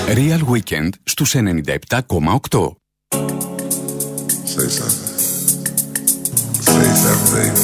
Real Weekend στους 97,8. Say something. Say something, baby.